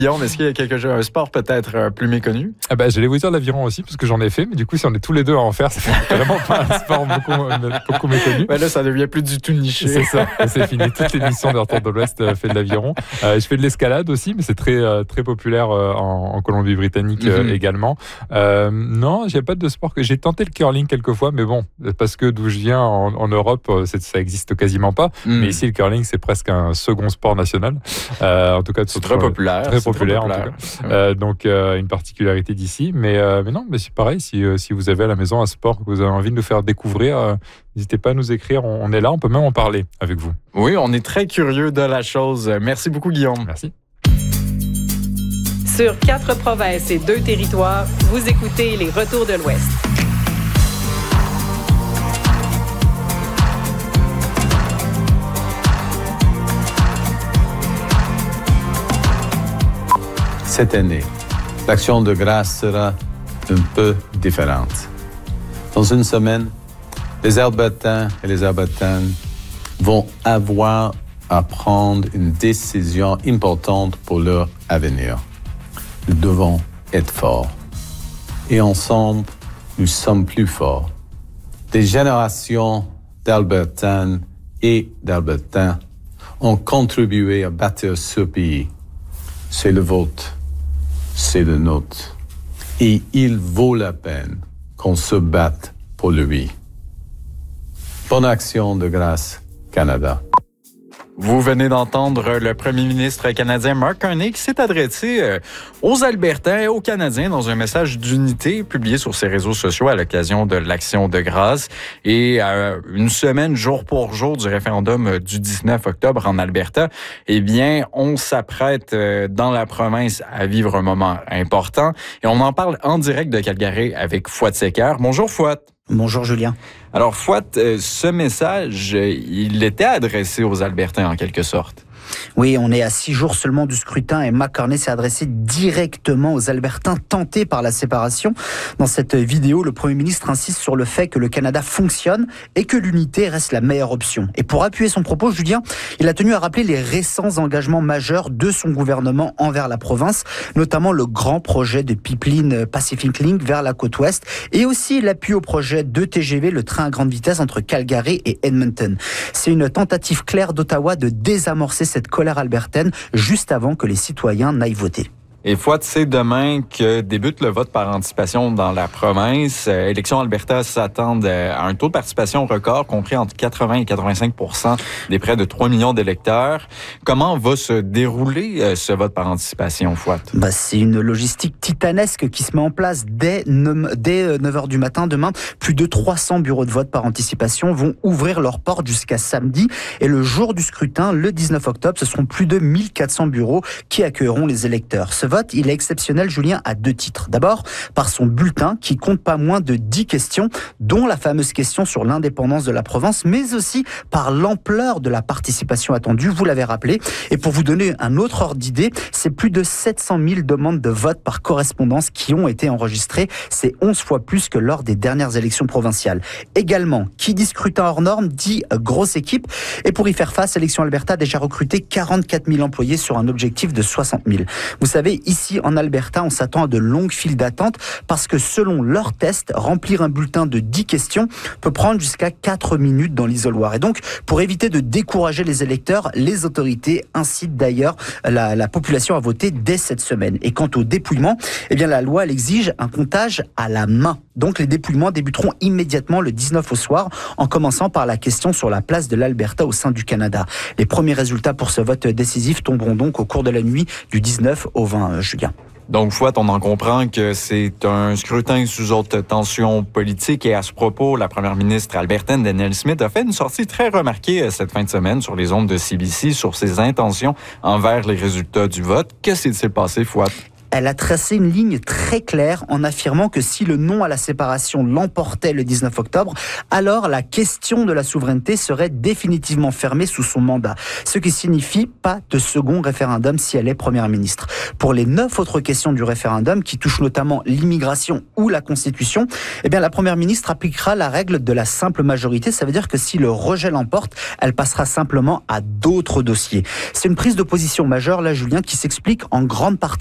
Guillaume, est-ce qu'il y a quelque chose, un sport peut-être plus méconnu? J'allais vous dire l'aviron aussi, parce que j'en ai fait, mais du coup, si on est tous les deux à en faire, ça fait vraiment pas un sport beaucoup méconnu. Là, ça devient plus du tout niché. C'est ça, c'est fini. Toute l'émission de Retour de l'Ouest fait de l'aviron. Je fais de l'escalade aussi, mais c'est très, très populaire en Colombie-Britannique également. Non, j'ai pas de sport que j'ai tenté le curling quelques fois, mais bon, parce que d'où je viens en Europe, ça existe quasiment pas. Mais ici, le curling, c'est presque un second sport national. En tout cas, c'est très populaire. Très populaire, en tout cas. Donc, une particularité d'ici. Mais non, mais c'est pareil. Si vous avez à la maison un sport que vous avez envie de nous faire découvrir, n'hésitez pas à nous écrire. On est là, on peut même en parler avec vous. Oui, on est très curieux de la chose. Merci beaucoup, Guillaume. Merci. Sur 4 provinces et 2 territoires, vous écoutez les Retours de l'Ouest. Cette année, l'action de grâce sera un peu différente. Dans une semaine, les Albertains et les Albertaines vont avoir à prendre une décision importante pour leur avenir. Nous devons être forts. Et ensemble, nous sommes plus forts. Des générations d'Albertaines et d'Albertains ont contribué à bâtir ce pays. C'est le vôtre. C'est le nôtre. Et il vaut la peine qu'on se batte pour lui. Bonne action de grâce, Canada. Vous venez d'entendre le premier ministre canadien Mark Carney qui s'est adressé aux Albertains et aux Canadiens dans un message d'unité publié sur ses réseaux sociaux à l'occasion de l'Action de grâce. Et une semaine, jour pour jour, du référendum du 19 octobre en Alberta, eh bien, on s'apprête dans la province à vivre un moment important. Et on en parle en direct de Calgary avec Fouad Secker. Bonjour Fouad. Bonjour Julien. Alors Fouad, ce message, il était adressé aux Albertains en quelque sorte. Oui, on est à 6 jours seulement du scrutin et Mark Carney s'est adressé directement aux Albertains tentés par la séparation. Dans cette vidéo, le Premier ministre insiste sur le fait que le Canada fonctionne et que l'unité reste la meilleure option. Et pour appuyer son propos, Julien, il a tenu à rappeler les récents engagements majeurs de son gouvernement envers la province, notamment le grand projet de pipeline Pacific Link vers la côte ouest et aussi l'appui au projet de TGV, le train à grande vitesse entre Calgary et Edmonton. C'est une tentative claire d'Ottawa de désamorcer cette colère albertaine juste avant que les citoyens n'aillent voter. Et Fouad, c'est demain que débute le vote par anticipation dans la province. Élections Alberta s'attendent à un taux de participation record compris entre 80 et 85 % des près de 3 millions d'électeurs. Comment va se dérouler ce vote par anticipation, Fouad? C'est une logistique titanesque qui se met en place dès 9h du matin. Demain, plus de 300 bureaux de vote par anticipation vont ouvrir leurs portes jusqu'à samedi. Et le jour du scrutin, le 19 octobre, ce seront plus de 1400 bureaux qui accueilleront les électeurs. Ce vote, il est exceptionnel, Julien, à 2 titres. D'abord, par son bulletin qui compte pas moins de 10 questions, dont la fameuse question sur l'indépendance de la province, mais aussi par l'ampleur de la participation attendue, vous l'avez rappelé. Et pour vous donner un autre ordre d'idée, c'est plus de 700 000 demandes de vote par correspondance qui ont été enregistrées. C'est 11 fois plus que lors des dernières élections provinciales. Également, qui dit scrutin hors norme, dit grosse équipe. Et pour y faire face, Élections Alberta a déjà recruté 44 000 employés sur un objectif de 60 000. Vous savez, ici, en Alberta, on s'attend à de longues files d'attente parce que selon leurs tests, remplir un bulletin de 10 questions peut prendre jusqu'à 4 minutes dans l'isoloir. Et donc, pour éviter de décourager les électeurs, les autorités incitent d'ailleurs la population à voter dès cette semaine. Et quant au dépouillement, eh bien, la loi, elle exige un comptage à la main. Donc, les dépouillements débuteront immédiatement le 19 au soir, en commençant par la question sur la place de l'Alberta au sein du Canada. Les premiers résultats pour ce vote décisif tomberont donc au cours de la nuit du 19 au 20, Julien. Donc, Fouad, on en comprend que c'est un scrutin sous haute tension politique. Et à ce propos, la première ministre albertaine, Danielle Smith, a fait une sortie très remarquée cette fin de semaine sur les ondes de CBC sur ses intentions envers les résultats du vote. Qu'est-ce qui s'est passé, Fouad? Elle a tracé une ligne très claire en affirmant que si le non à la séparation l'emportait le 19 octobre, alors la question de la souveraineté serait définitivement fermée sous son mandat. Ce qui signifie pas de second référendum si elle est première ministre. Pour les 9 autres questions du référendum, qui touchent notamment l'immigration ou la Constitution, eh bien, la première ministre appliquera la règle de la simple majorité. Ça veut dire que si le rejet l'emporte, elle passera simplement à d'autres dossiers. C'est une prise de position majeure, là, Julien, qui s'explique en grande partie